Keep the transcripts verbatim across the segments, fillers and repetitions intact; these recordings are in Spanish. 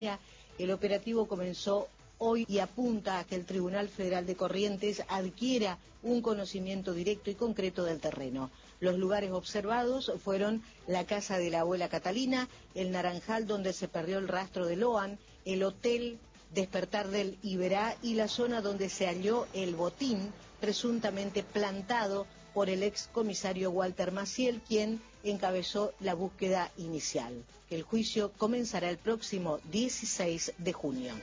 El operativo comenzó hoy y apunta a que el Tribunal Federal de Corrientes adquiera un conocimiento directo y concreto del terreno. Los lugares observados fueron la casa de la abuela Catalina, el Naranjal donde se perdió el rastro de Loan, el Hotel Despertar del Iberá y la zona donde se halló el botín presuntamente plantado por el excomisario Walter Maciel, quien encabezó la búsqueda inicial. El juicio comenzará el próximo dieciséis de junio.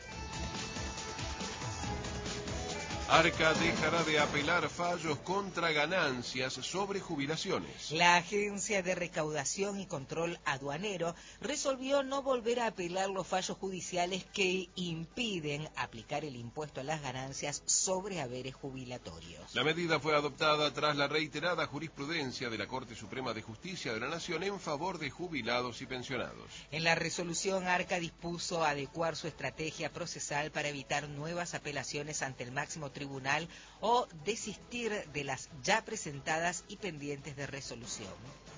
Arca dejará de apelar fallos contra ganancias sobre jubilaciones. La Agencia de Recaudación y Control Aduanero resolvió no volver a apelar los fallos judiciales que impiden aplicar el impuesto a las ganancias sobre haberes jubilatorios. La medida fue adoptada tras la reiterada jurisprudencia de la Corte Suprema de Justicia de la Nación en favor de jubilados y pensionados. En la resolución, Arca dispuso adecuar su estrategia procesal para evitar nuevas apelaciones ante el máximo tribunal o desistir de las ya presentadas y pendientes de resolución.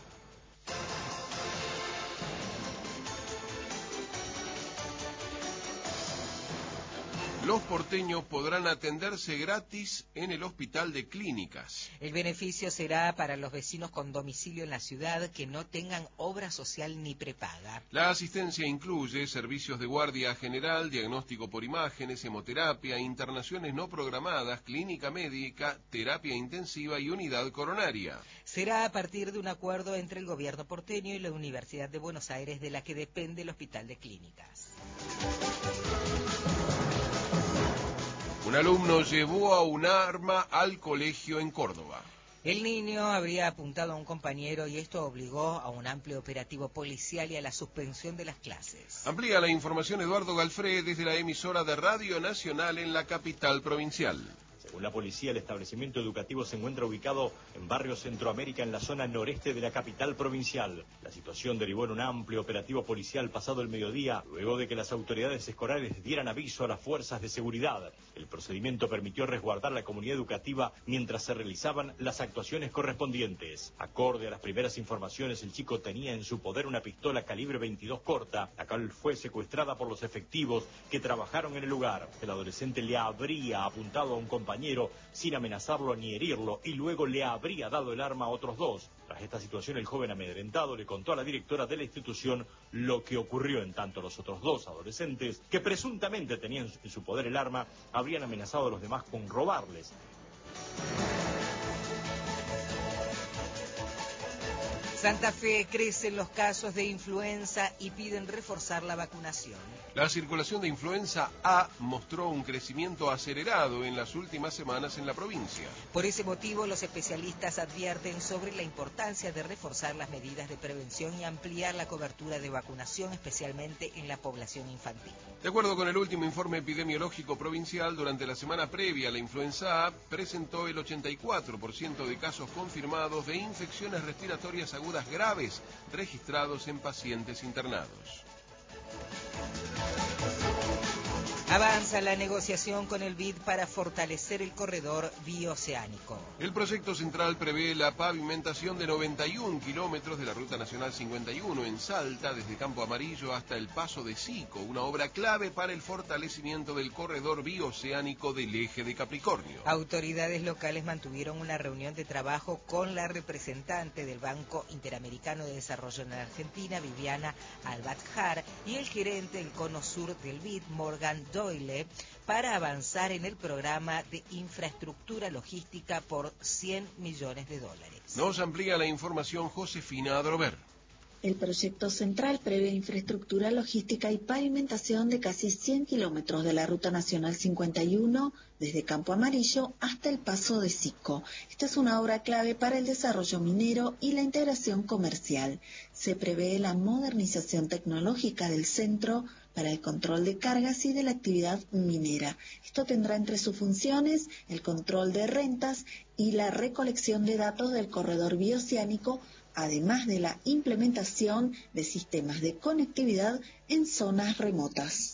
Los porteños podrán atenderse gratis en el Hospital de Clínicas. El beneficio será para los vecinos con domicilio en la ciudad que no tengan obra social ni prepaga. La asistencia incluye servicios de guardia general, diagnóstico por imágenes, hemoterapia, internaciones no programadas, clínica médica, terapia intensiva y unidad coronaria. Será a partir de un acuerdo entre el gobierno porteño y la Universidad de Buenos Aires, de la que depende el Hospital de Clínicas. Un alumno llevó a un arma al colegio en Córdoba. El niño habría apuntado a un compañero y esto obligó a un amplio operativo policial y a la suspensión de las clases. Amplía la información Eduardo Galfré desde la emisora de Radio Nacional en la capital provincial. Según la policía, el establecimiento educativo se encuentra ubicado en Barrio Centroamérica, en la zona noreste de la capital provincial. La situación derivó en un amplio operativo policial pasado el mediodía, luego de que las autoridades escolares dieran aviso a las fuerzas de seguridad. El procedimiento permitió resguardar la comunidad educativa mientras se realizaban las actuaciones correspondientes. Acorde a las primeras informaciones, el chico tenía en su poder una pistola calibre veintidós corta, la cual fue secuestrada por los efectivos que trabajaron en el lugar. El adolescente le habría apuntado a un compañero sin amenazarlo ni herirlo y luego le habría dado el arma a otros dos. Tras esta situación, el joven amedrentado le contó a la directora de la institución lo que ocurrió. En tanto, los otros dos adolescentes, que presuntamente tenían en su poder el arma, habrían amenazado a los demás con robarles. Santa Fe crecen los casos de influenza y piden reforzar la vacunación. La circulación de influenza A mostró un crecimiento acelerado en las últimas semanas en la provincia. Por ese motivo, los especialistas advierten sobre la importancia de reforzar las medidas de prevención y ampliar la cobertura de vacunación, especialmente en la población infantil. De acuerdo con el último informe epidemiológico provincial, durante la semana previa a la influenza A, presentó el ochenta y cuatro por ciento de casos confirmados de infecciones respiratorias agudas graves registrados en pacientes internados. Avanza la negociación con el B I D para fortalecer el corredor bioceánico. El proyecto central prevé la pavimentación de noventa y un kilómetros de la Ruta Nacional cincuenta y uno en Salta, desde Campo Amarillo hasta el Paso de Sico, una obra clave para el fortalecimiento del corredor bioceánico del eje de Capricornio. Autoridades locales mantuvieron una reunión de trabajo con la representante del Banco Interamericano de Desarrollo en la Argentina, Viviana Albatjar, y el gerente del Cono Sur del B I D, Morgan Doyle, para avanzar en el programa de infraestructura logística por cien millones de dólares. Nos amplía la información Josefina Adrover. El proyecto central prevé infraestructura logística y pavimentación de casi cien kilómetros de la Ruta Nacional cincuenta y uno, desde Campo Amarillo hasta el Paso de Sico. Esta es una obra clave para el desarrollo minero y la integración comercial. Se prevé la modernización tecnológica del centro para el control de cargas y de la actividad minera. Esto tendrá entre sus funciones el control de rentas y la recolección de datos del corredor bioceánico, además de la implementación de sistemas de conectividad en zonas remotas.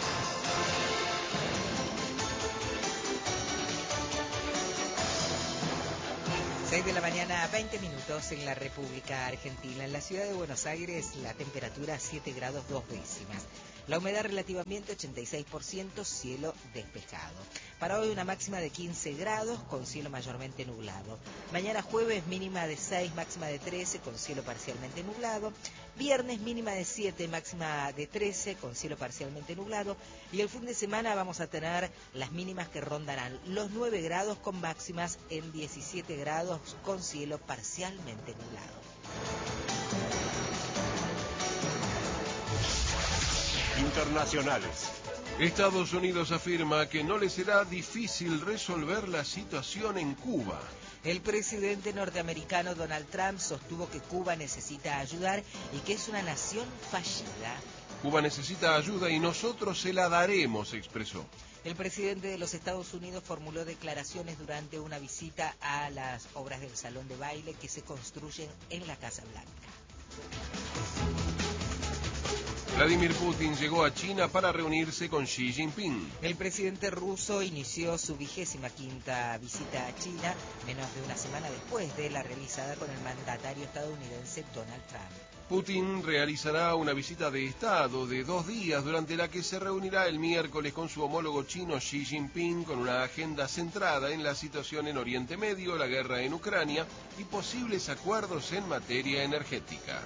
seis de la mañana, veinte minutos en la República Argentina. En la ciudad de Buenos Aires, la temperatura siete grados dos décimas. La humedad relativamente ochenta y seis por ciento, cielo despejado. Para hoy una máxima de quince grados con cielo mayormente nublado. Mañana jueves mínima de seis, máxima de trece con cielo parcialmente nublado. Viernes mínima de siete, máxima de trece con cielo parcialmente nublado. Y el fin de semana vamos a tener las mínimas que rondarán los nueve grados con máximas en diecisiete grados con cielo parcialmente nublado. Internacionales. Estados Unidos afirma que no le será difícil resolver la situación en Cuba. El presidente norteamericano Donald Trump sostuvo que Cuba necesita ayudar y que es una nación fallida. Cuba necesita ayuda y nosotros se la daremos, expresó. El presidente de los Estados Unidos formuló declaraciones durante una visita a las obras del salón de baile que se construyen en la Casa Blanca. Vladimir Putin llegó a China para reunirse con Xi Jinping. El presidente ruso inició su vigésima quinta visita a China menos de una semana después de la realizada con el mandatario estadounidense Donald Trump. Putin realizará una visita de Estado de dos días durante la que se reunirá el miércoles con su homólogo chino Xi Jinping con una agenda centrada en la situación en Oriente Medio, la guerra en Ucrania y posibles acuerdos en materia energética.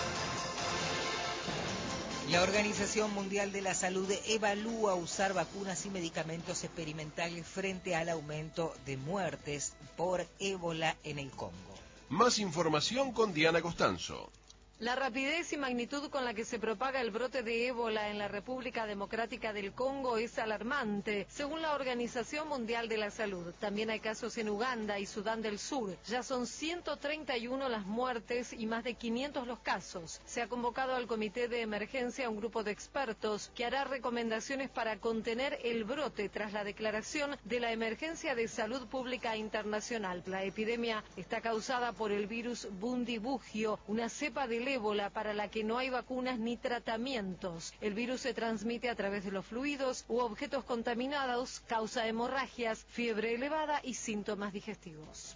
La Organización Mundial de la Salud evalúa usar vacunas y medicamentos experimentales frente al aumento de muertes por ébola en el Congo. Más información con Diana Costanzo. La rapidez y magnitud con la que se propaga el brote de ébola en la República Democrática del Congo es alarmante, según la Organización Mundial de la Salud. También hay casos en Uganda y Sudán del Sur. Ya son ciento treinta y uno las muertes y más de quinientos los casos. Se ha convocado al Comité de Emergencia un grupo de expertos que hará recomendaciones para contener el brote tras la declaración de la Emergencia de Salud Pública Internacional. La epidemia está causada por el virus Bundibugyo, una cepa del ébola para la que no hay vacunas ni tratamientos. El virus se transmite a través de los fluidos u objetos contaminados, causa hemorragias, fiebre elevada y síntomas digestivos.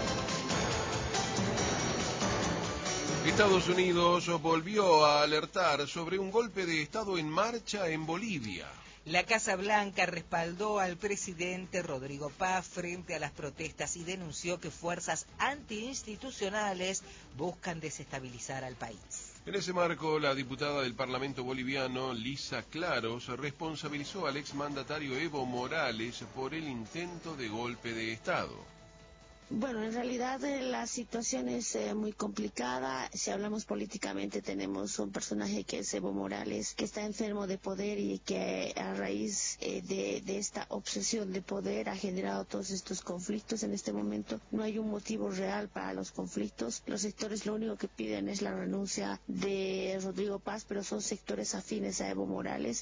Estados Unidos volvió a alertar sobre un golpe de Estado en marcha en Bolivia. La Casa Blanca respaldó al presidente Rodrigo Paz frente a las protestas y denunció que fuerzas antiinstitucionales buscan desestabilizar al país. En ese marco, la diputada del Parlamento boliviano, Lisa Claros, responsabilizó al exmandatario Evo Morales por el intento de golpe de Estado. Bueno, en realidad eh, la situación es eh, muy complicada. Si hablamos políticamente, tenemos un personaje que es Evo Morales, que está enfermo de poder y que a raíz eh, de, de esta obsesión de poder ha generado todos estos conflictos. En este momento no hay un motivo real para los conflictos. Los sectores lo único que piden es la renuncia de Rodrigo Paz, pero son sectores afines a Evo Morales.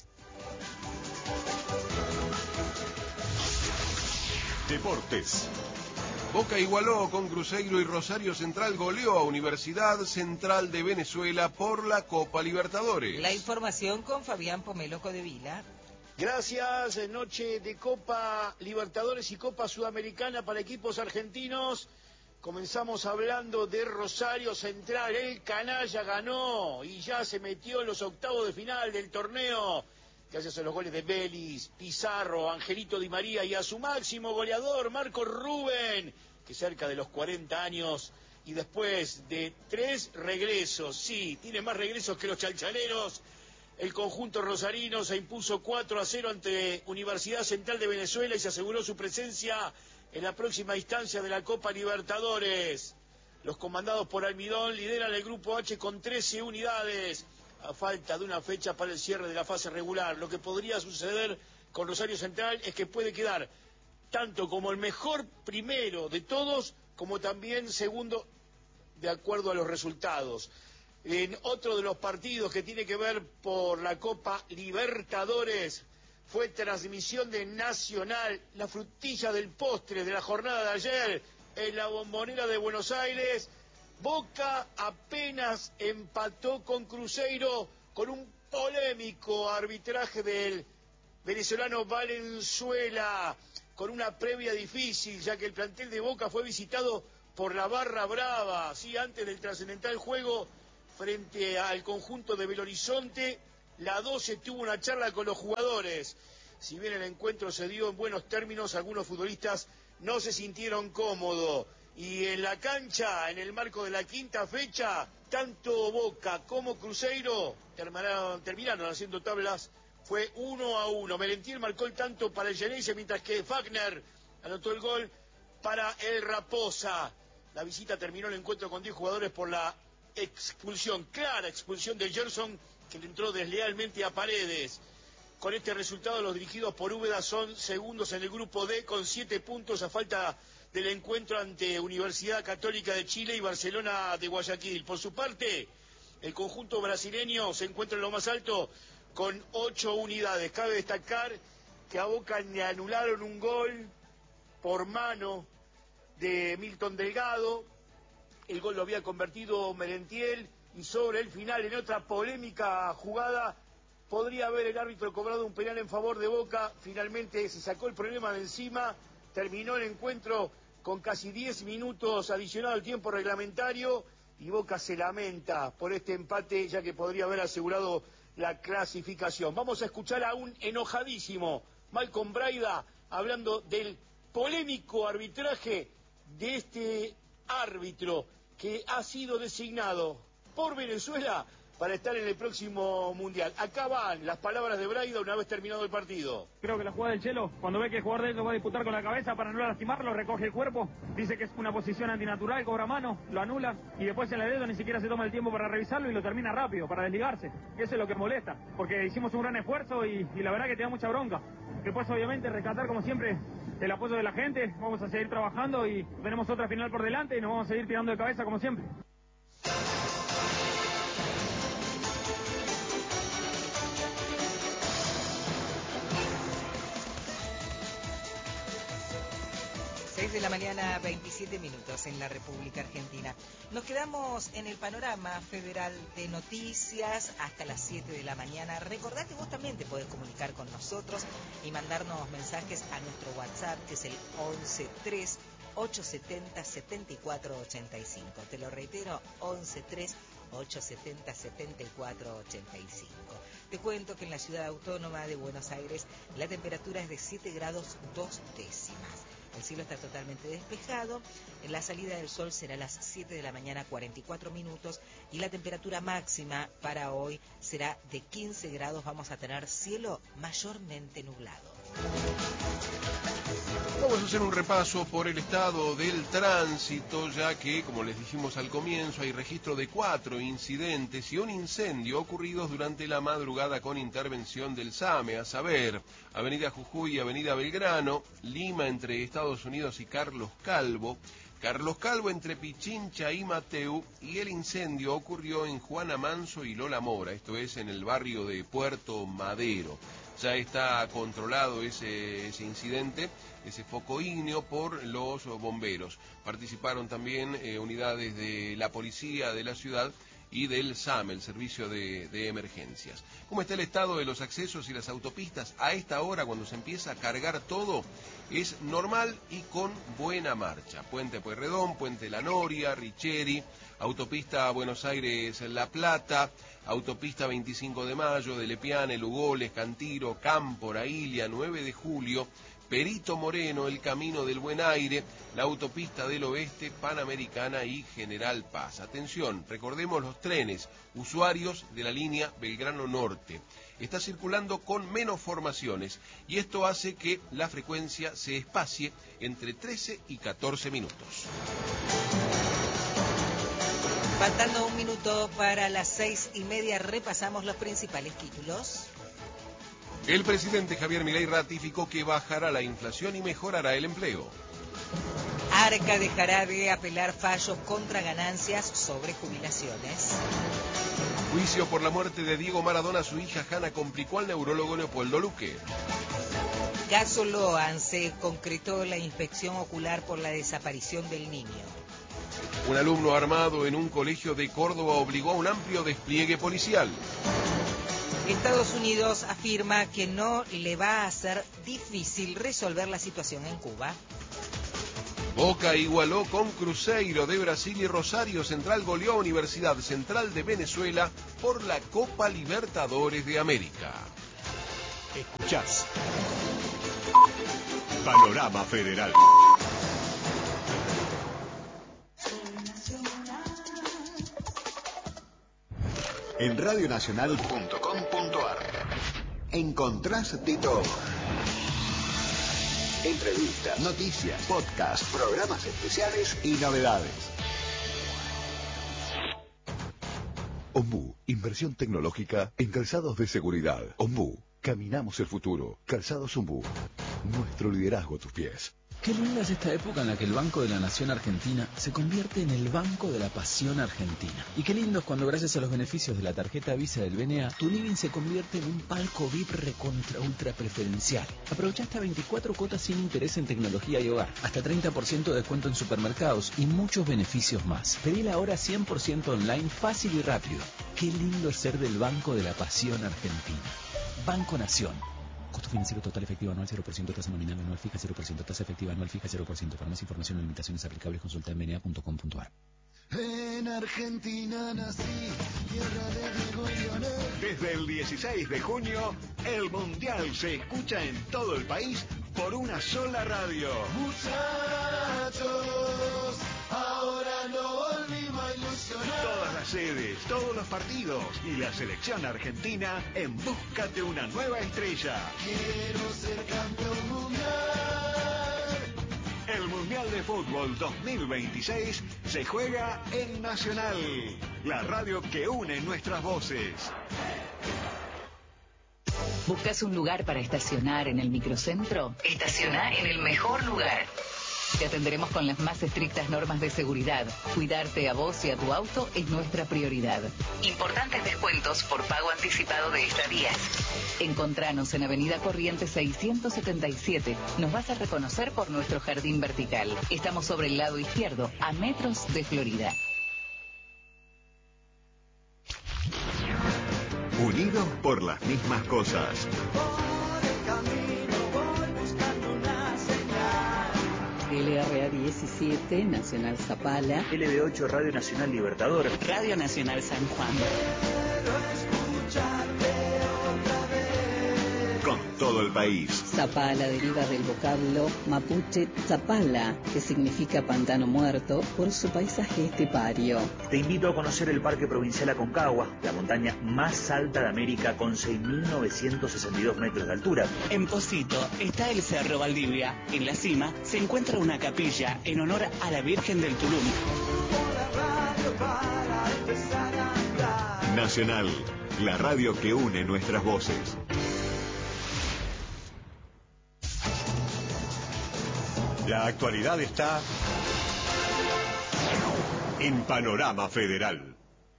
Deportes. Boca igualó con Cruzeiro y Rosario Central goleó a Universidad Central de Venezuela por la Copa Libertadores. La información con Fabián Pomeloco de Vila. Gracias, noche de Copa Libertadores y Copa Sudamericana para equipos argentinos. Comenzamos hablando de Rosario Central, el canalla ganó y ya se metió en los octavos de final del torneo. Gracias a los goles de Vélez, Pizarro, Angelito Di María y a su máximo goleador, Marco Rubén, que cerca de los cuarenta años y después de tres regresos, sí, tiene más regresos que los chalchaleros, el conjunto rosarino se impuso cuatro a cero ante Universidad Central de Venezuela y se aseguró su presencia en la próxima instancia de la Copa Libertadores. Los comandados por Almidón lideran el grupo H con trece unidades. A falta de una fecha para el cierre de la fase regular. Lo que podría suceder con Rosario Central es que puede quedar tanto como el mejor primero de todos, como también segundo de acuerdo a los resultados. En otro de los partidos que tiene que ver por la Copa Libertadores, fue transmisión de Nacional, la frutilla del postre de la jornada de ayer, en la Bombonera de Buenos Aires. Boca apenas empató con Cruzeiro con un polémico arbitraje del venezolano Valenzuela, con una previa difícil, ya que el plantel de Boca fue visitado por la Barra Brava, ¿sí? Antes del trascendental juego frente al conjunto de Belo Horizonte, La doce tuvo una charla con los jugadores. Si bien el encuentro se dio en buenos términos, algunos futbolistas no se sintieron cómodos. Y en la cancha, en el marco de la quinta fecha, tanto Boca como Cruzeiro terminaron, terminaron haciendo tablas. Fue uno a uno. Merentiel marcó el tanto para el Geneise, mientras que Fagner anotó el gol para el Raposa. La visita terminó el encuentro con diez jugadores por la expulsión, clara expulsión de Gerson, que le entró deslealmente a Paredes. Con este resultado, los dirigidos por Úbeda son segundos en el grupo D con siete puntos a falta del encuentro ante Universidad Católica de Chile y Barcelona de Guayaquil. Por su parte, el conjunto brasileño se encuentra en lo más alto con ocho unidades. Cabe destacar que a Boca le anularon un gol por mano de Milton Delgado. El gol lo había convertido Merentiel y sobre el final, en otra polémica jugada, podría haber el árbitro cobrado un penal en favor de Boca. Finalmente se sacó el problema de encima, terminó el encuentro con casi diez minutos adicionados al tiempo reglamentario y Boca se lamenta por este empate, ya que podría haber asegurado la clasificación. Vamos a escuchar a un enojadísimo Malcolm Braida hablando del polémico arbitraje de este árbitro que ha sido designado por Venezuela para estar en el próximo Mundial. Acá van las palabras de Braida una vez terminado el partido. Creo que la jugada del Chelo, cuando ve que el jugador de ellos va a disputar con la cabeza para no lastimarlo, recoge el cuerpo, dice que es una posición antinatural, cobra mano, lo anula y después en la dedo ni siquiera se toma el tiempo para revisarlo y lo termina rápido, para desligarse. Eso es lo que molesta, porque hicimos un gran esfuerzo y, y la verdad que te da mucha bronca. Después obviamente rescatar como siempre el apoyo de la gente, vamos a seguir trabajando y tenemos otra final por delante y nos vamos a seguir tirando de cabeza como siempre. seis de la mañana, veintisiete minutos en la República Argentina. Nos quedamos en el panorama federal de noticias hasta las siete de la mañana. Recordá que vos también te podés comunicar con nosotros y mandarnos mensajes a nuestro WhatsApp, que es el once tres ochocientos setenta setenta y cuatro ochenta y cinco. Te lo reitero, once tres ochocientos setenta setenta y cuatro ochenta y cinco. Te cuento que en la ciudad autónoma de Buenos Aires la temperatura es de siete grados dos décimas. El cielo está totalmente despejado, la salida del sol será a las siete de la mañana, cuarenta y cuatro minutos, y la temperatura máxima para hoy será de quince grados, vamos a tener cielo mayormente nublado. Vamos a hacer un repaso por el estado del tránsito, ya que, como les dijimos al comienzo, hay registro de cuatro incidentes y un incendio ocurridos durante la madrugada con intervención del SAME, a saber, Avenida Jujuy y Avenida Belgrano, Lima entre Estados Unidos y Carlos Calvo, Carlos Calvo entre Pichincha y Mateu, y el incendio ocurrió en Juana Manso y Lola Mora, esto es en el barrio de Puerto Madero. Ya está controlado ese, ese incidente, ese foco ígneo, por los bomberos. Participaron también eh, unidades de la policía de la ciudad y del SAME, el servicio de, de emergencias. ¿Cómo está el estado de los accesos y las autopistas? A esta hora, cuando se empieza a cargar todo, es normal y con buena marcha. Puente Pueyrredón, Puente La Noria, Richeri, autopista Buenos Aires-La Plata, autopista veinticinco de mayo, de Lepiane, Lugoles, Cantiro, Cámpora, Ilia, nueve de julio, Perito Moreno, el Camino del Buen Aire, la autopista del Oeste, Panamericana y General Paz. Atención, recordemos los trenes, usuarios de la línea Belgrano Norte. Está circulando con menos formaciones y esto hace que la frecuencia se espacie entre trece y catorce minutos. Faltando un minuto para las seis y media, repasamos los principales títulos. El presidente Javier Milei ratificó que bajará la inflación y mejorará el empleo. Arca dejará de apelar fallos contra ganancias sobre jubilaciones. Juicio por la muerte de Diego Maradona, su hija Hanna complicó al neurólogo Leopoldo Luque. Caso Loan, se concretó la inspección ocular por la desaparición del niño. Un alumno armado en un colegio de Córdoba obligó a un amplio despliegue policial. Estados Unidos afirma que no le va a ser difícil resolver la situación en Cuba. Boca igualó con Cruzeiro de Brasil y Rosario Central goleó a Universidad Central de Venezuela por la Copa Libertadores de América. Escuchás Panorama Federal. En radionacional punto com punto ar encontrás de todo. Entrevistas, noticias, podcasts, programas especiales y novedades. Ombú, inversión tecnológica en calzados de seguridad. Ombú, caminamos el futuro. Calzados Ombú, nuestro liderazgo a tus pies. Qué linda es esta época en la que el Banco de la Nación Argentina se convierte en el Banco de la Pasión Argentina. Y qué lindo es cuando gracias a los beneficios de la tarjeta Visa del B N A, tu living se convierte en un palco V I P recontra ultra preferencial. Aprovecha hasta veinticuatro cuotas sin interés en tecnología y hogar, hasta treinta por ciento de descuento en supermercados y muchos beneficios más. Pedila ahora cien por ciento online, fácil y rápido. Qué lindo es ser del Banco de la Pasión Argentina. Banco Nación. Costo financiero total efectivo anual cero por ciento, tasa nominal anual fija cero por ciento, tasa efectiva anual fija cero por ciento. Para más información o limitaciones aplicables consulta en b n a punto com punto ar. En Argentina nací, tierra de Diego y Lionel. Desde el dieciséis de junio, el Mundial se escucha en todo el país por una sola radio. Muchachos, ahora no volvimos a ilusionar. Todas las sedes, todos los partidos y la selección argentina en busca de una nueva estrella. Quiero ser campeón mundial. El Mundial de Fútbol dos mil veintiséis se juega en Nacional, la radio que une nuestras voces. ¿Buscas un lugar para estacionar en el microcentro? Estaciona en el mejor lugar. Te atenderemos con las más estrictas normas de seguridad. Cuidarte a vos y a tu auto es nuestra prioridad. Importantes descuentos por pago anticipado de estadías. Encontranos en Avenida Corrientes seiscientos setenta y siete. Nos vas a reconocer por nuestro jardín vertical. Estamos sobre el lado izquierdo, a metros de Florida. Unidos por las mismas cosas. L R A diecisiete, Nacional Zapala. L B ocho, Radio Nacional Libertador. Radio Nacional San Juan. Con todo el país. Zapala deriva del vocablo mapuche Zapala, que significa pantano muerto, por su paisaje estepario. Te invito a conocer el Parque Provincial Aconcagua, la montaña más alta de América con seis mil novecientos sesenta y dos metros de altura. En Pocito está el Cerro Valdivia. En la cima se encuentra una capilla en honor a la Virgen del Tulum. Nacional, la radio que une nuestras voces. La actualidad está en Panorama Federal.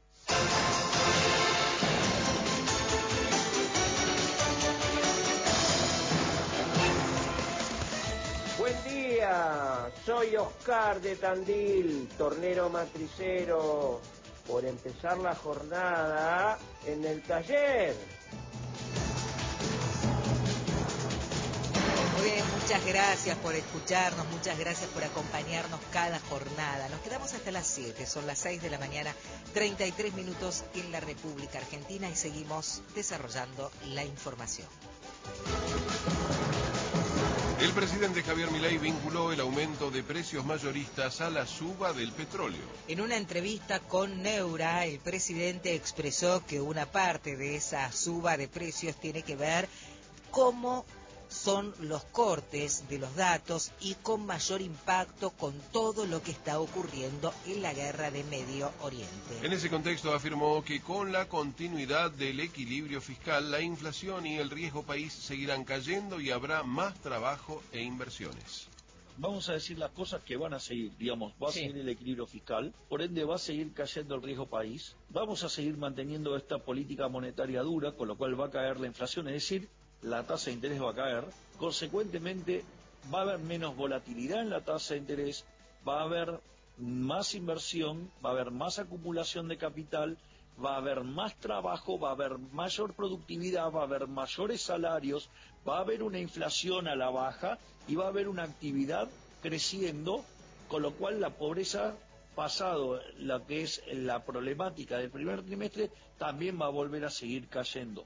Buen día, soy Oscar de Tandil, tornero matricero, por empezar la jornada en el taller. Muy bien, muchas gracias por escucharnos, muchas gracias por acompañarnos cada jornada. Nos quedamos hasta las siete, son las seis de la mañana, treinta y tres minutos en la República Argentina y seguimos desarrollando la información. El presidente Javier Milei vinculó el aumento de precios mayoristas a la suba del petróleo. En una entrevista con Neura, el presidente expresó que una parte de esa suba de precios tiene que ver cómo son los cortes de los datos y con mayor impacto con todo lo que está ocurriendo en la guerra de Medio Oriente. En ese contexto afirmó que con la continuidad del equilibrio fiscal, la inflación y el riesgo país seguirán cayendo y habrá más trabajo e inversiones. Vamos a decir las cosas que van a seguir, digamos, va a sí. seguir el equilibrio fiscal, por ende va a seguir cayendo el riesgo país, vamos a seguir manteniendo esta política monetaria dura, con lo cual va a caer la inflación, es decir, la tasa de interés va a caer, consecuentemente va a haber menos volatilidad en la tasa de interés, va a haber más inversión, va a haber más acumulación de capital, va a haber más trabajo, va a haber mayor productividad, va a haber mayores salarios, va a haber una inflación a la baja y va a haber una actividad creciendo con lo cual la pobreza, pasado lo que es la problemática del primer trimestre, también va a volver a seguir cayendo.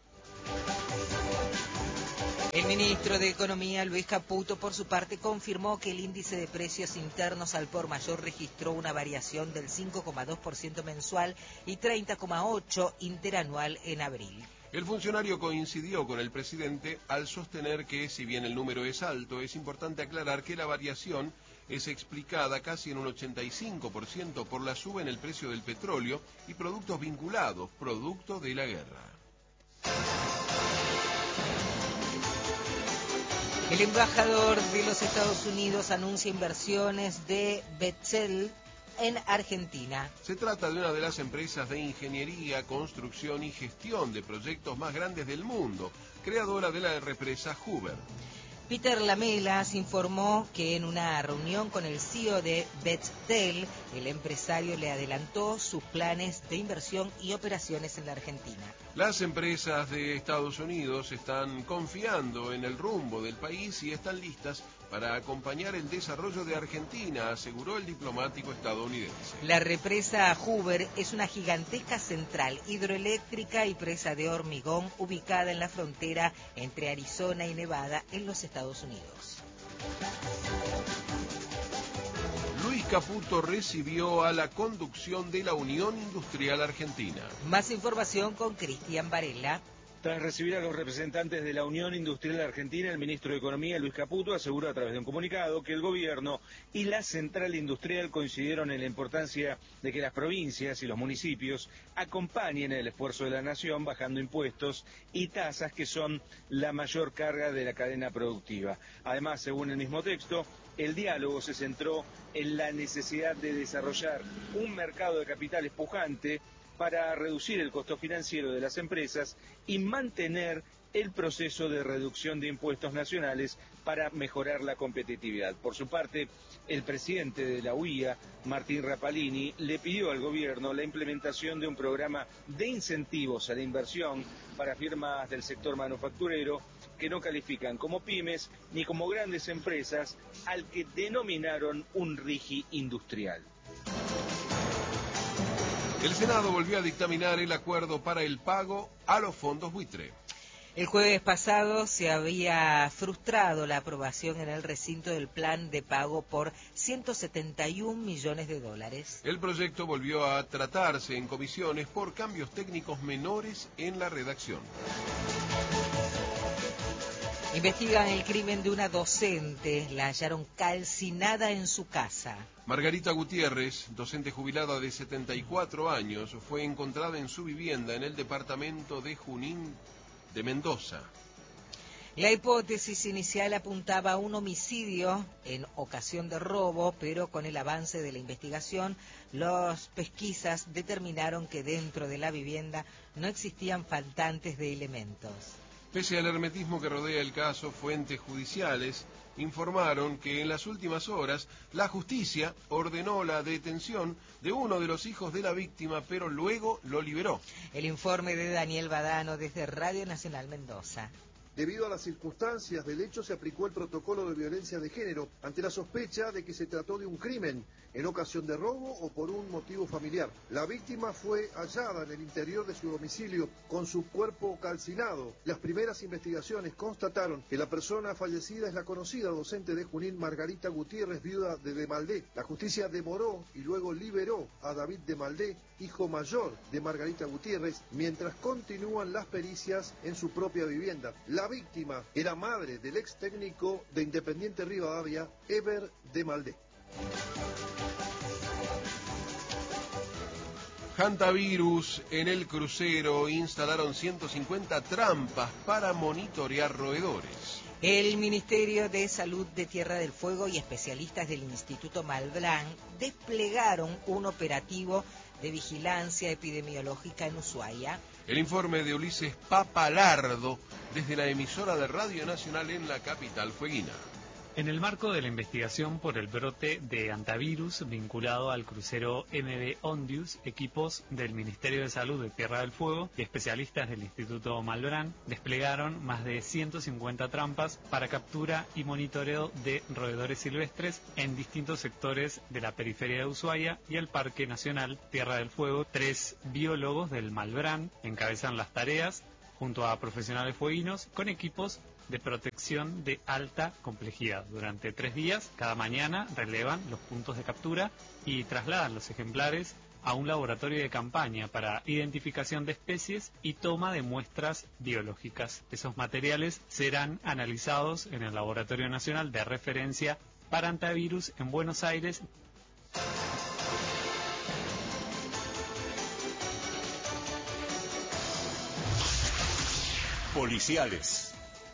El ministro de Economía, Luis Caputo, por su parte, confirmó que el índice de precios internos al por mayor registró una variación del cinco coma dos por ciento mensual y treinta coma ocho por ciento interanual en abril. El funcionario coincidió con el presidente al sostener que, si bien el número es alto, es importante aclarar que la variación es explicada casi en un ochenta y cinco por ciento por la suba en el precio del petróleo y productos vinculados, producto de la guerra. El embajador de los Estados Unidos anuncia inversiones de Bechtel en Argentina. Se trata de una de las empresas de ingeniería, construcción y gestión de proyectos más grandes del mundo, creadora de la represa Hoover. Peter Lamelas informó que en una reunión con el C E O de Bechtel, el empresario le adelantó sus planes de inversión y operaciones en la Argentina. Las empresas de Estados Unidos están confiando en el rumbo del país y están listas para acompañar el desarrollo de Argentina, aseguró el diplomático estadounidense. La represa Hoover es una gigantesca central hidroeléctrica y presa de hormigón ubicada en la frontera entre Arizona y Nevada en los Estados Unidos. Luis Caputo recibió a la conducción de la Unión Industrial Argentina. Más información con Cristian Varela. Tras recibir a los representantes de la Unión Industrial Argentina, el ministro de Economía, Luis Caputo, aseguró a través de un comunicado que el gobierno y la central industrial coincidieron en la importancia de que las provincias y los municipios acompañen el esfuerzo de la nación bajando impuestos y tasas que son la mayor carga de la cadena productiva. Además, según el mismo texto, el diálogo se centró en la necesidad de desarrollar un mercado de capitales pujante para reducir el costo financiero de las empresas y mantener el proceso de reducción de impuestos nacionales para mejorar la competitividad. Por su parte, el presidente de la U I A, Martín Rapalini, le pidió al gobierno la implementación de un programa de incentivos a la inversión para firmas del sector manufacturero que no califican como pymes ni como grandes empresas, al que denominaron un RIGI industrial. El Senado volvió a dictaminar el acuerdo para el pago a los fondos buitre. El jueves pasado se había frustrado la aprobación en el recinto del plan de pago por ciento setenta y un millones de dólares. El proyecto volvió a tratarse en comisiones por cambios técnicos menores en la redacción. Investigan el crimen de una docente. La hallaron calcinada en su casa. Margarita Gutiérrez, docente jubilada de setenta y cuatro años, fue encontrada en su vivienda en el departamento de Junín de Mendoza. La hipótesis inicial apuntaba a un homicidio en ocasión de robo, pero con el avance de la investigación, las pesquisas determinaron que dentro de la vivienda no existían faltantes de elementos. Pese al hermetismo que rodea el caso, fuentes judiciales informaron que en las últimas horas la justicia ordenó la detención de uno de los hijos de la víctima, pero luego lo liberó. El informe de Daniel Badano desde Radio Nacional Mendoza. Debido a las circunstancias del hecho, se aplicó el protocolo de violencia de género ante la sospecha de que se trató de un crimen en ocasión de robo o por un motivo familiar. La víctima fue hallada en el interior de su domicilio con su cuerpo calcinado. Las primeras investigaciones constataron que la persona fallecida es la conocida docente de Junín, Margarita Gutiérrez, viuda de Demaldé. La justicia demoró y luego liberó a David Demaldé, hijo mayor de Margarita Gutiérrez, mientras continúan las pericias en su propia vivienda. La víctima era madre del ex técnico de Independiente Rivadavia, Eber Demaldé. Hantavirus, en el crucero instalaron ciento cincuenta trampas para monitorear roedores. El Ministerio de Salud de Tierra del Fuego y especialistas del Instituto Malbrán desplegaron un operativo de vigilancia epidemiológica en Ushuaia. El informe de Ulises Papalardo desde la emisora de Radio Nacional en la capital fueguina. En el marco de la investigación por el brote de antivirus vinculado al crucero M V Ondius, equipos del Ministerio de Salud de Tierra del Fuego y especialistas del Instituto Malbrán desplegaron más de ciento cincuenta trampas para captura y monitoreo de roedores silvestres en distintos sectores de la periferia de Ushuaia y el Parque Nacional Tierra del Fuego. Tres biólogos del Malbrán encabezan las tareas junto a profesionales fueguinos con equipos de protección de alta complejidad. Durante tres días, cada mañana, relevan los puntos de captura y trasladan los ejemplares a un laboratorio de campaña para identificación de especies y toma de muestras biológicas. Esos materiales serán analizados en el Laboratorio Nacional de Referencia para Antivirus en Buenos Aires. Policiales.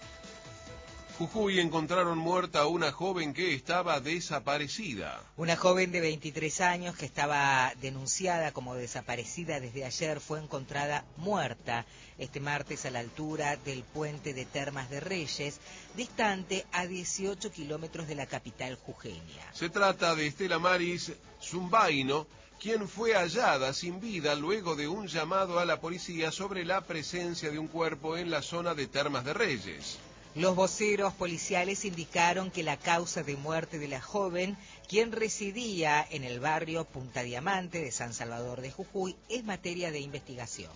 Jujuy encontraron muerta a una joven que estaba desaparecida. Una joven de veintitrés años que estaba denunciada como desaparecida desde ayer fue encontrada muerta este martes a la altura del puente de Termas de Reyes, distante a dieciocho kilómetros de la capital jujeña. Se trata de Estela Maris Zumbaino, quien fue hallada sin vida luego de un llamado a la policía sobre la presencia de un cuerpo en la zona de Termas de Reyes. Los voceros policiales indicaron que la causa de muerte de la joven, quien residía en el barrio Punta Diamante de San Salvador de Jujuy, es materia de investigación.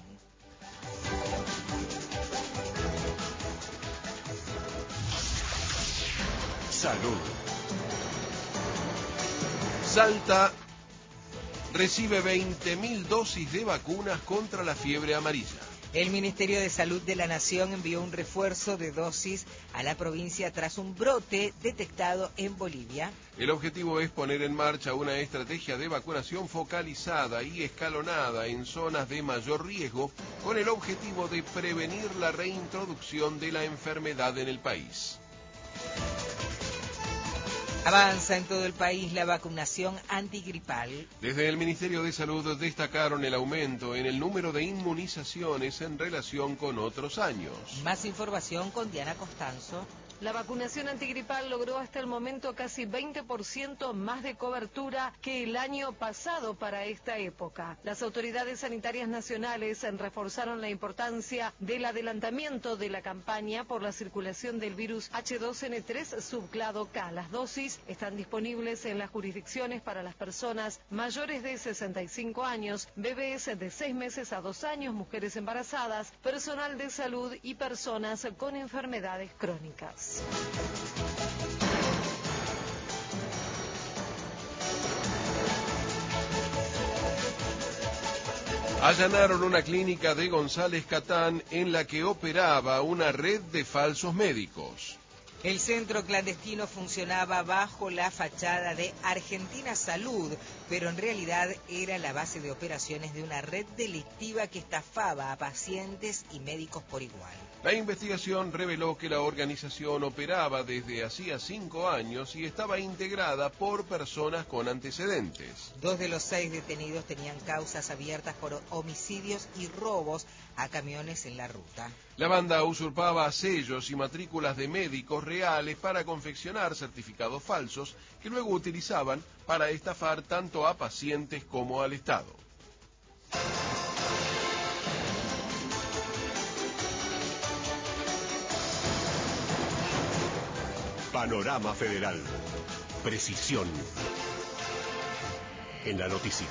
Salud. Salta recibe veinte mil dosis de vacunas contra la fiebre amarilla. El Ministerio de Salud de la Nación envió un refuerzo de dosis a la provincia tras un brote detectado en Bolivia. El objetivo es poner en marcha una estrategia de vacunación focalizada y escalonada en zonas de mayor riesgo, con el objetivo de prevenir la reintroducción de la enfermedad en el país. Avanza en todo el país la vacunación antigripal. Desde el Ministerio de Salud destacaron el aumento en el número de inmunizaciones en relación con otros años. Más información con Diana Costanzo. La vacunación antigripal logró hasta el momento casi veinte por ciento más de cobertura que el año pasado para esta época. Las autoridades sanitarias nacionales reforzaron la importancia del adelantamiento de la campaña por la circulación del virus H dos N tres subclado K. Las dosis están disponibles en las jurisdicciones para las personas mayores de sesenta y cinco años, bebés de seis meses a dos años, mujeres embarazadas, personal de salud y personas con enfermedades crónicas. Allanaron una clínica de González Catán en la que operaba una red de falsos médicos. El centro clandestino funcionaba bajo la fachada de Argentina Salud, pero en realidad era la base de operaciones de una red delictiva que estafaba a pacientes y médicos por igual. La investigación reveló que la organización operaba desde hacía cinco años y estaba integrada por personas con antecedentes. Dos de los seis detenidos tenían causas abiertas por homicidios y robos a camiones en la ruta. La banda usurpaba sellos y matrículas de médicos reales para confeccionar certificados falsos que luego utilizaban para estafar tanto a pacientes como al Estado. Panorama Federal. Precisión en la noticia.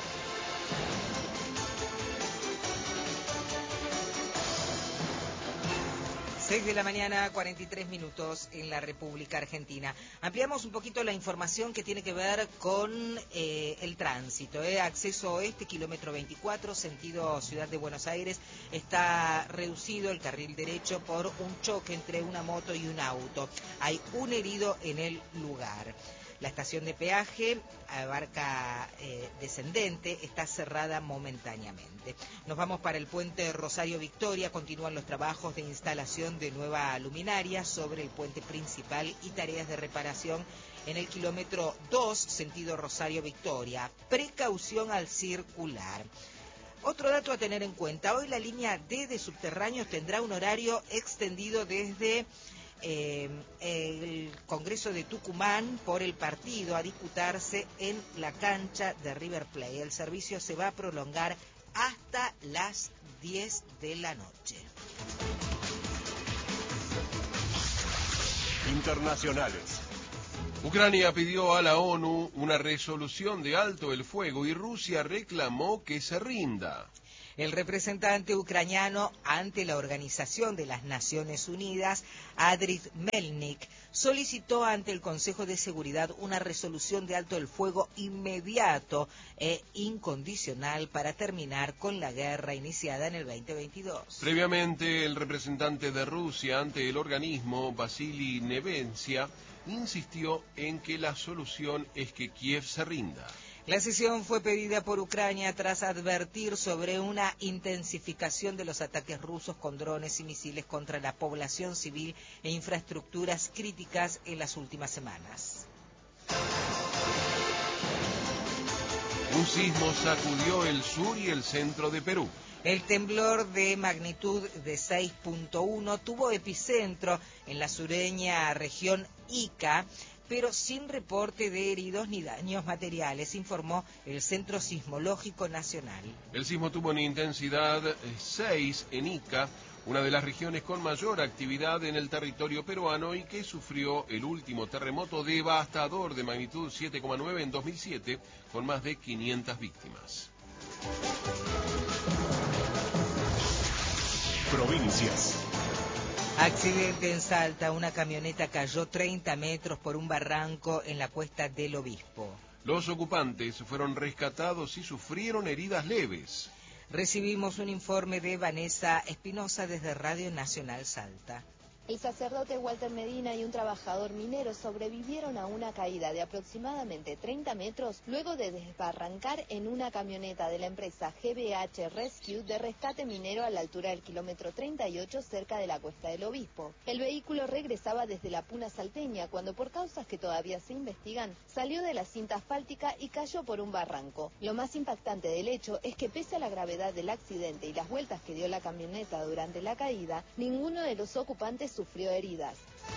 seis de la mañana, cuarenta y tres minutos en la República Argentina. Ampliamos un poquito la información que tiene que ver con eh, el tránsito. Eh. Acceso oeste, kilómetro veinticuatro, sentido Ciudad de Buenos Aires. Está reducido el carril derecho por un choque entre una moto y un auto. Hay un herido en el lugar. La estación de peaje, abarca eh, descendente, está cerrada momentáneamente. Nos vamos para el puente Rosario Victoria. Continúan los trabajos de instalación de nueva luminaria sobre el puente principal y tareas de reparación en el kilómetro dos, sentido Rosario Victoria. Precaución al circular. Otro dato a tener en cuenta, hoy la línea D de subterráneos tendrá un horario extendido desde eh, el Congreso de Tucumán por el partido a disputarse en la cancha de River Plate. El servicio se va a prolongar hasta las diez de la noche. Internacionales. Ucrania pidió a la ONU una resolución de alto el fuego y Rusia reclamó que se rinda. El representante ucraniano ante la Organización de las Naciones Unidas, Andriy Melnik, solicitó ante el Consejo de Seguridad una resolución de alto el fuego inmediato e incondicional para terminar con la guerra iniciada en el veinte veintidós. Previamente, el representante de Rusia ante el organismo, Vasily Nevencia, insistió en que la solución es que Kiev se rinda. La sesión fue pedida por Ucrania tras advertir sobre una intensificación de los ataques rusos con drones y misiles contra la población civil e infraestructuras críticas en las últimas semanas. Un sismo sacudió el sur y el centro de Perú. El temblor de magnitud de seis punto uno tuvo epicentro en la sureña región Ica, pero sin reporte de heridos ni daños materiales, informó el Centro Sismológico Nacional. El sismo tuvo una intensidad seis en Ica, una de las regiones con mayor actividad en el territorio peruano y que sufrió el último terremoto devastador de magnitud siete coma nueve en dos mil siete, con más de quinientas víctimas. Provincias. Accidente en Salta, una camioneta cayó treinta metros por un barranco en la Cuesta del Obispo. Los ocupantes fueron rescatados y sufrieron heridas leves. Recibimos un informe de Vanessa Espinosa desde Radio Nacional Salta. El sacerdote Walter Medina y un trabajador minero sobrevivieron a una caída de aproximadamente treinta metros luego de desbarrancar en una camioneta de la empresa G B H Rescue de rescate minero a la altura del kilómetro treinta y ocho cerca de la Cuesta del Obispo. El vehículo regresaba desde la Puna Salteña cuando, por causas que todavía se investigan, salió de la cinta asfáltica y cayó por un barranco. Lo más impactante del hecho es que, pese a la gravedad del accidente y las vueltas que dio la camioneta durante la caída, ninguno de los ocupantes sufrió heridas.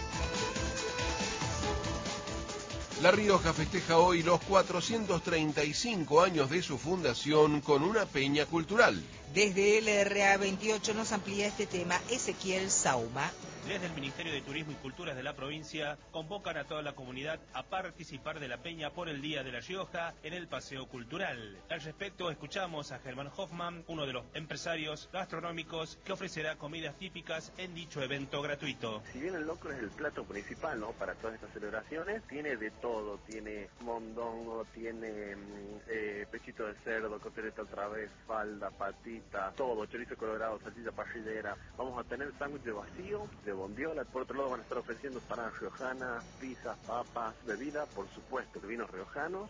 La Rioja festeja hoy los cuatrocientos treinta y cinco años de su fundación con una peña cultural. Desde L R A veintiocho nos amplía este tema Ezequiel Sauma. Desde el Ministerio de Turismo y Culturas de la provincia convocan a toda la comunidad a participar de la peña por el Día de La Rioja en el Paseo Cultural. Al respecto, escuchamos a Germán Hoffman, uno de los empresarios gastronómicos que ofrecerá comidas típicas en dicho evento gratuito. Si bien el locro es el plato principal, ¿no?, para todas estas celebraciones, tiene de todo, tiene mondongo, tiene eh, pechito de cerdo, costeleta otra vez, falda, patita, todo, chorizo colorado, salchicha parrillera. Vamos a tener sándwich de vacío, de bondiola. Por otro lado van a estar ofreciendo empanadas riojanas, pizzas, papas, bebida, por supuesto, de vinos riojanos.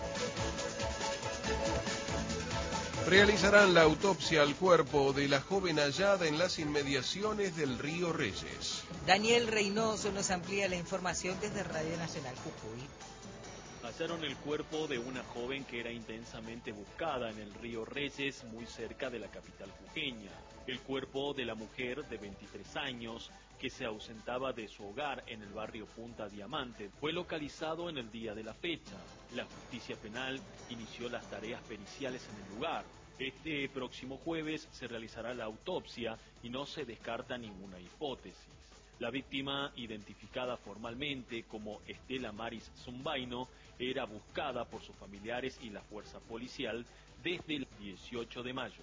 Realizarán la autopsia al cuerpo de la joven hallada en las inmediaciones del río Reyes. Daniel Reynoso nos amplía la información desde Radio Nacional Jujuy. Hallaron el cuerpo de una joven que era intensamente buscada en el río Reyes, muy cerca de la capital jujeña. El cuerpo de la mujer de veintitrés años, que se ausentaba de su hogar en el barrio Punta Diamante, fue localizado en el día de la fecha. La justicia penal inició las tareas periciales en el lugar. Este próximo jueves se realizará la autopsia y no se descarta ninguna hipótesis. La víctima, identificada formalmente como Estela Maris Zumbaino, era buscada por sus familiares y la fuerza policial desde el dieciocho de mayo.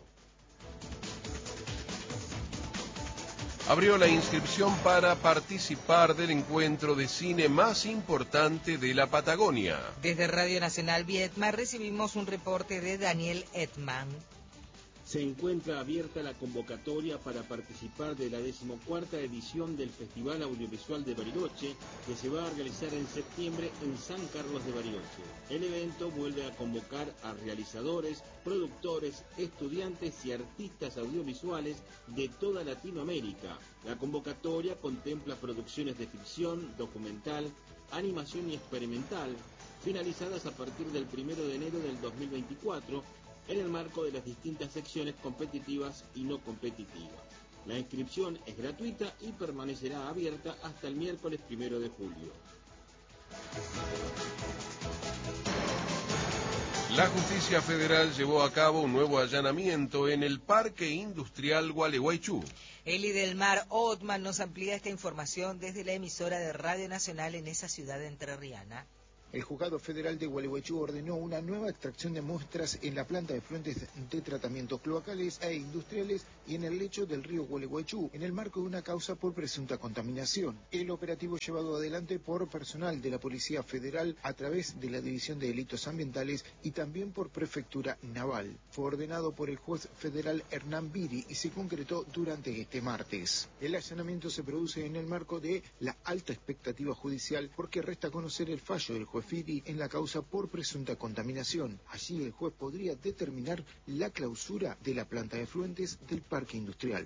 Abrió la inscripción para participar del encuentro de cine más importante de la Patagonia. Desde Radio Nacional Vietma recibimos un reporte de Daniel Edman. Se encuentra abierta la convocatoria para participar de la decimocuarta edición del Festival Audiovisual de Bariloche, que se va a realizar en septiembre en San Carlos de Bariloche. El evento vuelve a convocar a realizadores, productores, estudiantes y artistas audiovisuales de toda Latinoamérica. La convocatoria contempla producciones de ficción, documental, animación y experimental, finalizadas a partir del primero de enero del dos mil veinticuatro, en el marco de las distintas secciones competitivas y no competitivas. La inscripción es gratuita y permanecerá abierta hasta el miércoles primero de julio. La justicia federal llevó a cabo un nuevo allanamiento en el Parque Industrial Gualeguaychú. Eli del Mar Otman nos amplía esta información desde la emisora de Radio Nacional en esa ciudad entrerriana. El Juzgado Federal de Gualeguaychú ordenó una nueva extracción de muestras en la planta de efluentes de tratamientos cloacales e industriales y en el lecho del río Gualeguaychú, en el marco de una causa por presunta contaminación. El operativo llevado adelante por personal de la Policía Federal a través de la División de Delitos Ambientales y también por Prefectura Naval. Fue ordenado por el juez federal Hernán Biri y se concretó durante este martes. El allanamiento se produce en el marco de la alta expectativa judicial porque resta conocer el fallo del juez Firi en la causa por presunta contaminación. Allí el juez podría determinar la clausura de la planta de efluentes del parque industrial.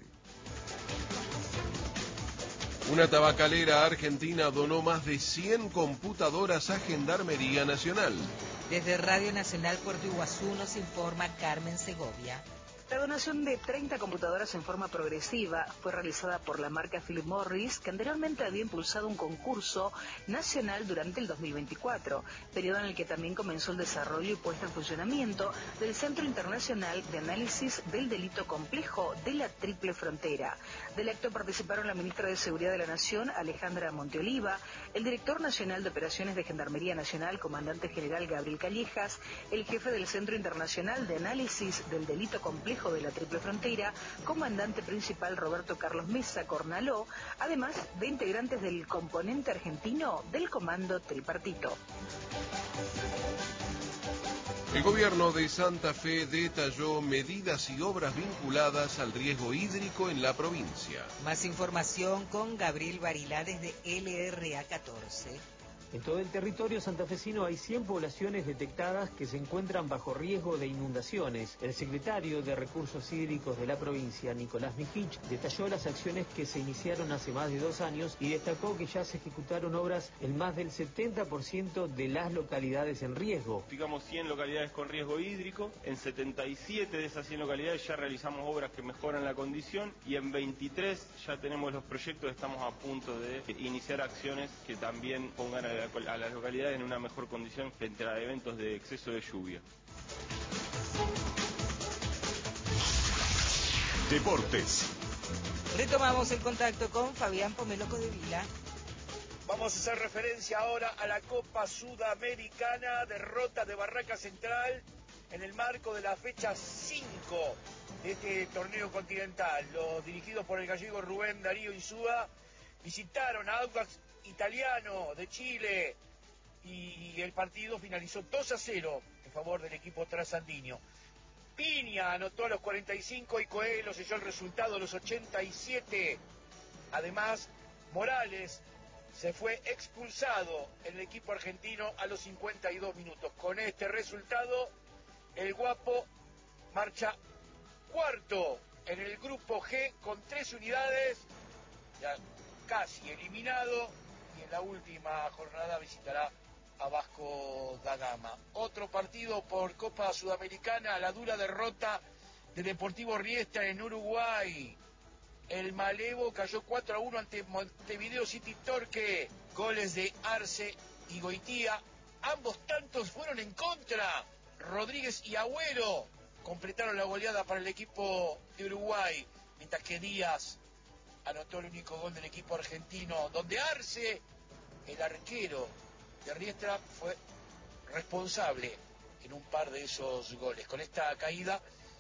Una tabacalera argentina donó más de cien computadoras a Gendarmería Nacional. Desde Radio Nacional Puerto Iguazú nos informa Carmen Segovia. La donación de treinta computadoras en forma progresiva fue realizada por la marca Philip Morris, que anteriormente había impulsado un concurso nacional durante el dos mil veinticuatro, periodo en el que también comenzó el desarrollo y puesta en funcionamiento del Centro Internacional de Análisis del Delito Complejo de la Triple Frontera. Del acto participaron la ministra de Seguridad de la Nación, Alejandra Monteoliva, el director nacional de Operaciones de Gendarmería Nacional, comandante general Gabriel Callejas, el jefe del Centro Internacional de Análisis del Delito Complejo de la Triple Frontera, comandante principal Roberto Carlos Mesa Cornaló, además de integrantes del componente argentino del Comando Tripartito. El gobierno de Santa Fe detalló medidas y obras vinculadas al riesgo hídrico en la provincia. Más información con Gabriel Barilá desde L R A catorce. En todo el territorio santafesino hay cien poblaciones detectadas que se encuentran bajo riesgo de inundaciones. El secretario de Recursos Hídricos de la provincia, Nicolás Mijich, detalló las acciones que se iniciaron hace más de dos años y destacó que ya se ejecutaron obras en más del setenta por ciento de las localidades en riesgo. Identificamos cien localidades con riesgo hídrico, en setenta y siete de esas cien localidades ya realizamos obras que mejoran la condición y en veintitrés ya tenemos los proyectos, estamos a punto de iniciar acciones que también pongan a la a las localidades en una mejor condición frente a eventos de exceso de lluvia. Deportes. Retomamos el contacto con Fabián Pomeloco de Vila. Vamos a hacer referencia ahora a la Copa Sudamericana, derrota de Barraca Central en el marco de la fecha cinco de este torneo continental. Los dirigidos por el gallego Rubén Darío Insúa visitaron a Audax Italiano de Chile y el partido finalizó dos a cero en favor del equipo trasandino. Piña anotó a los cuarenta y cinco y Coelho selló el resultado a los ochenta y siete. Además, Morales se fue expulsado en el equipo argentino a los cincuenta y dos minutos. Con este resultado, el Guapo marcha cuarto en el grupo G con tres unidades, ya casi eliminado, y en la última jornada visitará a Vasco da Gama. Otro partido por Copa Sudamericana, la dura derrota de Deportivo Riestra en Uruguay. El Malevo cayó cuatro a uno ante Montevideo City Torque. Goles de Arce y Goitía. Ambos tantos fueron en contra. Rodríguez y Agüero completaron la goleada para el equipo de Uruguay, mientras que Díaz anotó el único gol del equipo argentino, donde Arce, el arquero de Riestra, fue responsable en un par de esos goles. Con esta caída,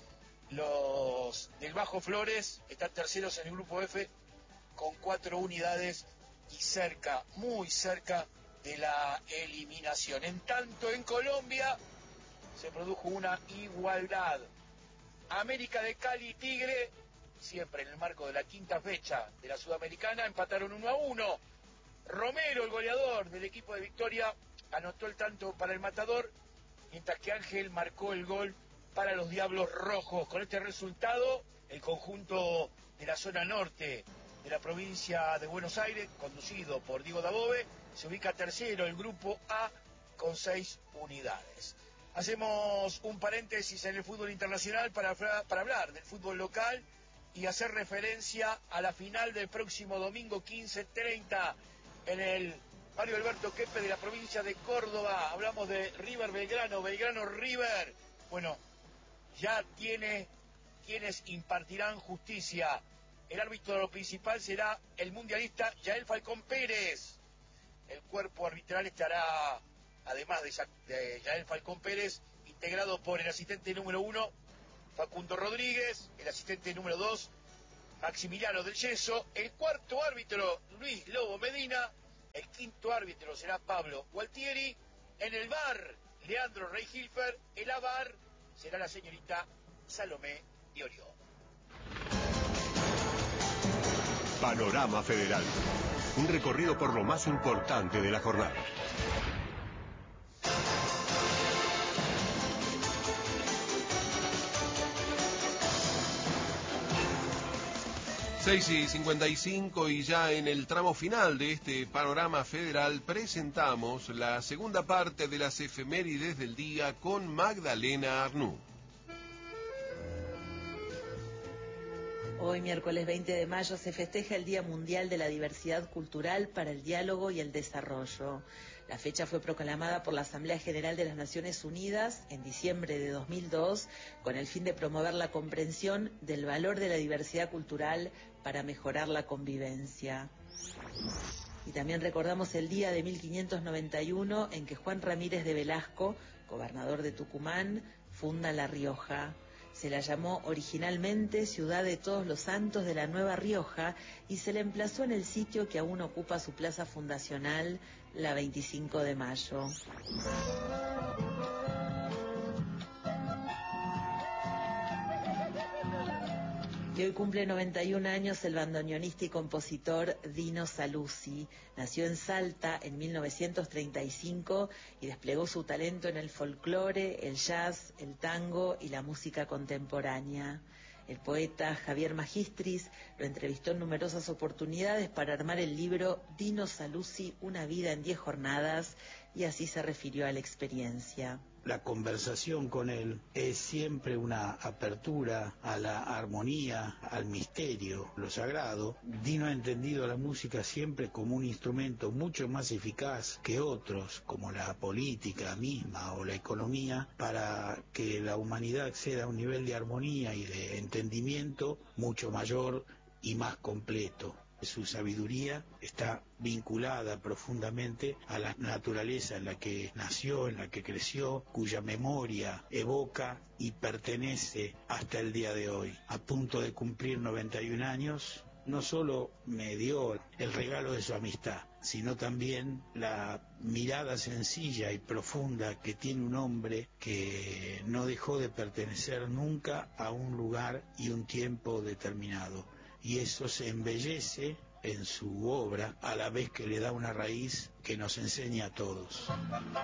los del Bajo Flores están terceros en el grupo F con cuatro unidades y cerca, muy cerca de la eliminación. En tanto, en Colombia se produjo una igualdad. América de Cali y Tigre, siempre en el marco de la quinta fecha de la Sudamericana, empataron uno a uno. Romero, el goleador del equipo de Victoria, anotó el tanto para el Matador, mientras que Ángel marcó el gol para los Diablos Rojos. Con este resultado, el conjunto de la zona norte de la provincia de Buenos Aires, conducido por Diego Dabove, se ubica tercero el grupo A con seis unidades. Hacemos un paréntesis en el fútbol internacional para, para hablar del fútbol local y hacer referencia a la final del próximo domingo quince treinta en el Mario Alberto Quepe de la provincia de Córdoba. Hablamos de River Belgrano, Belgrano River. Bueno, ya tiene quienes impartirán justicia. El árbitro principal será el mundialista Yael Falcón Pérez. El cuerpo arbitral estará, además de, de Yael Falcón Pérez, integrado por el asistente número uno, Facundo Rodríguez, el asistente número dos, Maximiliano del Yeso, el cuarto árbitro, Luis Lobo Medina, el quinto árbitro será Pablo Gualtieri, en el V A R, Leandro Rey Hilfer, el A V A R será la señorita Salomé Diorio. Panorama Federal, un recorrido por lo más importante de la jornada. seis y cincuenta y cinco y ya en el tramo final de este panorama federal presentamos la segunda parte de las efemérides del día con Magdalena Arnú. Hoy, miércoles veinte de mayo, se festeja el Día Mundial de la Diversidad Cultural para el Diálogo y el Desarrollo. La fecha fue proclamada por la Asamblea General de las Naciones Unidas en diciembre de dos mil dos con el fin de promover la comprensión del valor de la diversidad cultural para mejorar la convivencia. Y también recordamos el día de mil quinientos noventa y uno en que Juan Ramírez de Velasco, gobernador de Tucumán, funda La Rioja. Se la llamó originalmente Ciudad de Todos los Santos de la Nueva Rioja y se la emplazó en el sitio que aún ocupa su plaza fundacional, la veinticinco de mayo. Y hoy cumple noventa y un años el bandoneonista y compositor Dino Saluzzi. Nació en Salta en mil novecientos treinta y cinco y desplegó su talento en el folclore, el jazz, el tango y la música contemporánea. El poeta Javier Magistris lo entrevistó en numerosas oportunidades para armar el libro Dino Saluzzi, una vida en diez jornadas, y así se refirió a la experiencia. La conversación con él es siempre una apertura a la armonía, al misterio, lo sagrado. Dino ha entendido la música siempre como un instrumento mucho más eficaz que otros, como la política misma o la economía, para que la humanidad acceda a un nivel de armonía y de entendimiento mucho mayor y más completo. Su sabiduría está vinculada profundamente a la naturaleza en la que nació, en la que creció, cuya memoria evoca y pertenece hasta el día de hoy. A punto de cumplir noventa y un años, no solo me dio el regalo de su amistad, sino también la mirada sencilla y profunda que tiene un hombre que no dejó de pertenecer nunca a un lugar y un tiempo determinado. Y eso se embellece en su obra a la vez que le da una raíz que nos enseña a todos.